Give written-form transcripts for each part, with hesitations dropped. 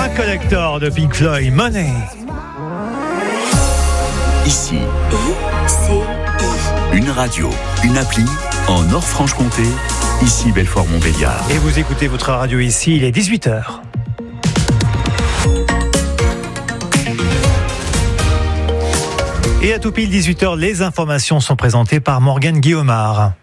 Un collector de Pink Floyd, Money. Ici, une radio, une appli en Nord-Franche-Comté. Ici, Belfort-Montbéliard. Et vous écoutez votre radio ici, il est 18h. Et à tout pile 18h, les informations sont présentées par Morgane Guillaumard.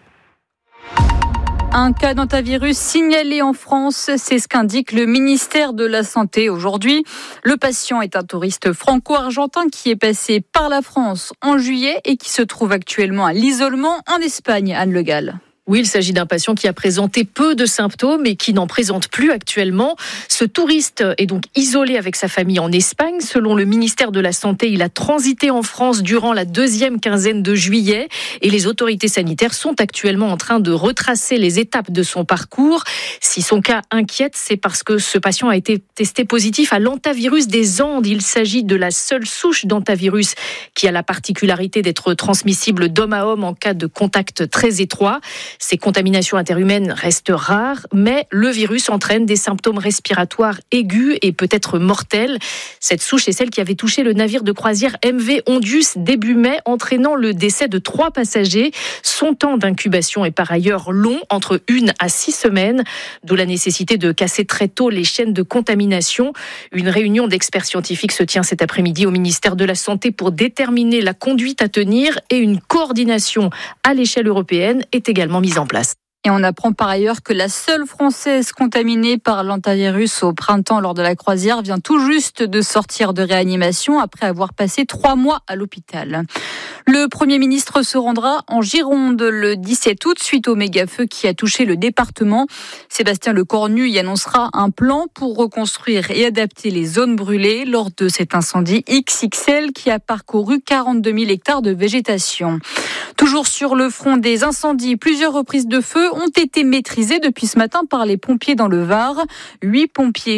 Un cas d'hantavirus signalé en France, c'est ce qu'indique le ministère de la Santé aujourd'hui. Le patient est un touriste franco-argentin qui est passé par la France en juillet et qui se trouve actuellement à l'isolement en Espagne, Anne Le Gall. Oui, il s'agit d'un patient qui a présenté peu de symptômes et qui n'en présente plus actuellement. Ce touriste est donc isolé avec sa famille en Espagne. Selon le ministère de la Santé, il a transité en France durant la deuxième quinzaine de juillet et les autorités sanitaires sont actuellement en train de retracer les étapes de son parcours. Si son cas inquiète, c'est parce que ce patient a été testé positif à l'hantavirus des Andes. Il s'agit de la seule souche d'hantavirus qui a la particularité d'être transmissible d'homme à homme en cas de contact très étroit. Ces contaminations interhumaines restent rares, mais le virus entraîne des symptômes respiratoires aigus et peut-être mortels. Cette souche est celle qui avait touché le navire de croisière MV Ondius début mai, entraînant le décès de 3 passagers. Son temps d'incubation est par ailleurs long, entre 1 à 6 semaines, d'où la nécessité de casser très tôt les chaînes de contamination. Une réunion d'experts scientifiques se tient cet après-midi au ministère de la Santé pour déterminer la conduite à tenir et une coordination à l'échelle européenne est également mise en place. Et on apprend par ailleurs que la seule Française contaminée par l'hantavirus au printemps lors de la croisière vient tout juste de sortir de réanimation après avoir passé 3 mois à l'hôpital. Le Premier ministre se rendra en Gironde le 17 août suite au méga-feu qui a touché le département. Sébastien Lecornu y annoncera un plan pour reconstruire et adapter les zones brûlées lors de cet incendie XXL qui a parcouru 42 000 hectares de végétation. Toujours sur le front des incendies, plusieurs reprises de feu ont été maîtrisées depuis ce matin par les pompiers dans le Var. 8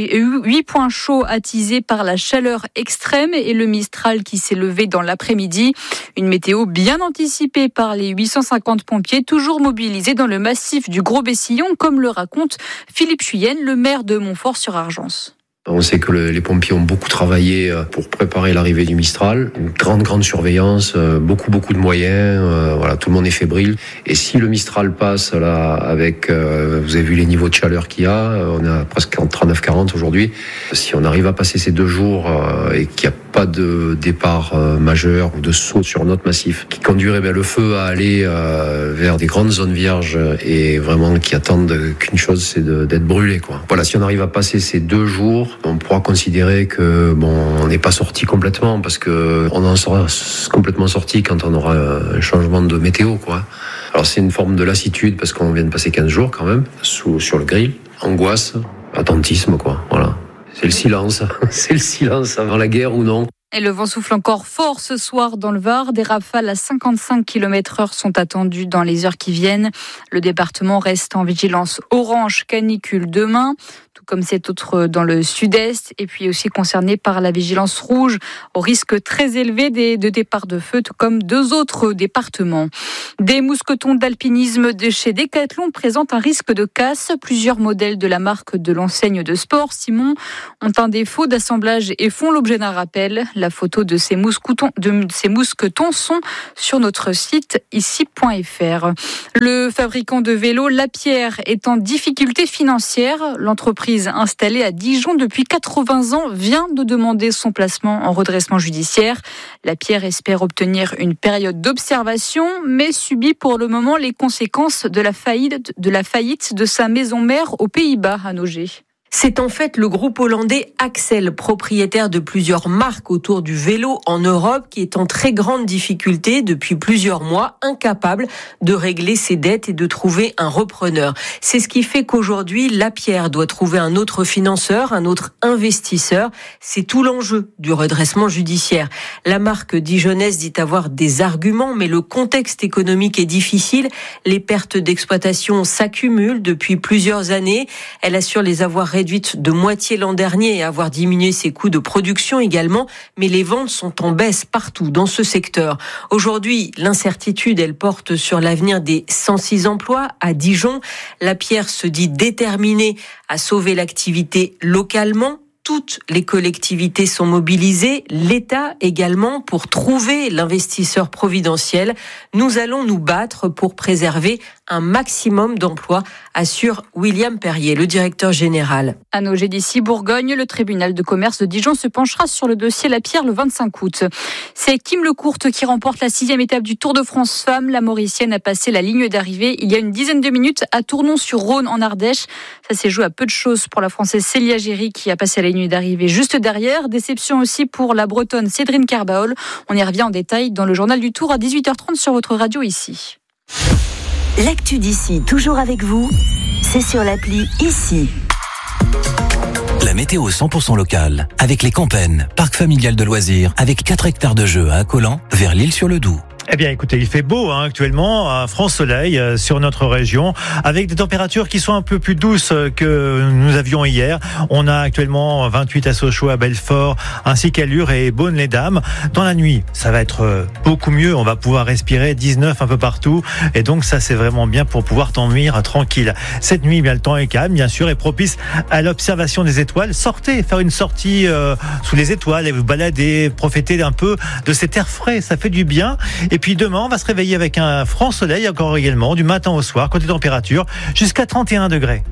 points chauds attisés par la chaleur extrême et le Mistral qui s'est levé dans l'après-midi. Une météo bien anticipée par les 850 pompiers toujours mobilisés dans le massif du Gros-Bessillon, comme le raconte Philippe Chuyenne, le maire de Montfort-sur-Argence. On sait que les pompiers ont beaucoup travaillé pour préparer l'arrivée du Mistral. Une grande surveillance, beaucoup de moyens. Voilà, tout le monde est fébrile. Et si le Mistral passe là avec, vous avez vu les niveaux de chaleur qu'il y a, on est à presque 39-40 aujourd'hui. Si on arrive à passer ces 2 jours et qu'il n'y a pas de départ majeur ou de saut sur notre massif qui conduirait le feu à aller vers des grandes zones vierges et vraiment qui attendent qu'une chose, c'est d'être brûlé, quoi. Voilà, si on arrive à passer ces 2 jours, on pourra considérer que on n'est pas sorti complètement parce que on en sera complètement sorti quand on aura un changement de météo, quoi. Alors c'est une forme de lassitude parce qu'on vient de passer 15 jours quand même sur le grill, angoisse, attentisme, quoi. Voilà. C'est le silence. C'est le silence avant la guerre ou non. Et le vent souffle encore fort ce soir dans le Var. Des rafales à 55 km/h sont attendues dans les heures qui viennent. Le département reste en vigilance orange canicule demain, tout comme cet autre dans le sud-est, et puis aussi concerné par la vigilance rouge au risque très élevé de départ de feu, tout comme 2 autres départements. Des mousquetons d'alpinisme de chez Decathlon présentent un risque de casse. Plusieurs modèles de la marque de l'enseigne de sport Simon ont un défaut d'assemblage et font l'objet d'un rappel. La photo de ces mousquetons sont sur notre site ici.fr. Le fabricant de vélos Lapierre est en difficulté financière. L'entreprise installée à Dijon depuis 80 ans vient de demander son placement en redressement judiciaire. Lapierre espère obtenir une période d'observation, mais subit pour le moment les conséquences de la faillite de sa maison mère aux Pays-Bas à Nogé. C'est en fait le groupe hollandais Axel, propriétaire de plusieurs marques autour du vélo en Europe, qui est en très grande difficulté depuis plusieurs mois, incapable de régler ses dettes et de trouver un repreneur. C'est ce qui fait qu'aujourd'hui, Lapierre doit trouver un autre financeur, un autre investisseur. C'est tout l'enjeu du redressement judiciaire. La marque dijonnaise dit avoir des arguments, mais le contexte économique est difficile. Les pertes d'exploitation s'accumulent depuis plusieurs années. Elle assure les avoir réduite de moitié l'an dernier et avoir diminué ses coûts de production également, mais les ventes sont en baisse partout dans ce secteur. Aujourd'hui, l'incertitude, elle porte sur l'avenir des 106 emplois à Dijon. Lapierre se dit déterminée à sauver l'activité localement, Toutes les collectivités sont mobilisées, l'État également, pour trouver l'investisseur providentiel. Nous allons nous battre pour préserver un maximum d'emplois, assure William Perrier, le directeur général. À Nogé d'ici Bourgogne, le tribunal de commerce de Dijon se penchera sur le dossier Lapierre le 25 août. C'est Kim Lecourte qui remporte la 6e étape du Tour de France Femmes. La Mauricienne a passé la ligne d'arrivée il y a une dizaine de minutes à Tournon-sur-Rhône en Ardèche. Ça s'est joué à peu de choses pour la Française Célia Géry qui a passé la ligne d'arrivée juste derrière. Déception aussi pour la Bretonne Cédrine Carbaol. On y revient en détail dans le journal du Tour à 18h30 sur votre radio ici. L'actu d'ici, toujours avec vous, c'est sur l'appli ici. La météo 100% locale, avec les Campennes, parc familial de loisirs, avec 4 hectares de jeux à Accolant, vers l'Île-sur-le-Doubs. Eh bien, écoutez, il fait beau actuellement, franc soleil sur notre région, avec des températures qui sont un peu plus douces que nous avions hier. On a actuellement 28 à Sochaux, à Belfort, ainsi qu'à Lure et Beaune-les-Dames. Dans la nuit, ça va être beaucoup mieux. On va pouvoir respirer 19 un peu partout. Et donc, ça, c'est vraiment bien pour pouvoir dormir tranquille. Cette nuit, bien, le temps est calme, bien sûr, et propice à l'observation des étoiles. Sortez, faire une sortie sous les étoiles et vous balader, profiter un peu de cet air frais. Ça fait du bien. Et puis demain, on va se réveiller avec un franc soleil encore également, du matin au soir, côté température, jusqu'à 31 degrés.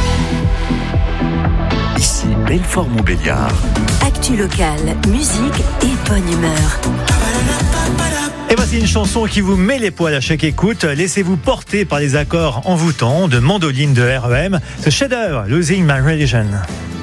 Ici Belfort-Montbéliard. Actu locale, musique et bonne humeur. Et voici une chanson qui vous met les poils à chaque écoute. Laissez-vous porter par les accords envoûtants de mandoline de REM. Ce chef-d'œuvre, Losing My Religion.